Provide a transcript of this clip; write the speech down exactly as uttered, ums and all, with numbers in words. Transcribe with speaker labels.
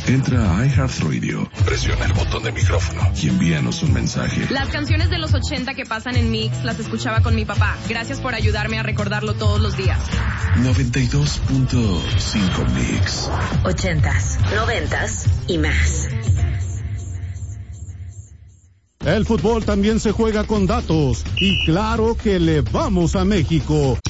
Speaker 1: Entra a iHeartRadio, presiona el botón de micrófono y envíanos un mensaje.
Speaker 2: Las canciones de los ochenta que pasan en Mix las escuchaba con mi papá. Gracias por ayudarme a recordarlo todos los días.
Speaker 1: noventa y dos punto cinco Mix.
Speaker 3: Ochentas, noventas y más.
Speaker 4: El fútbol también se juega con datos. Y claro que le vamos a México.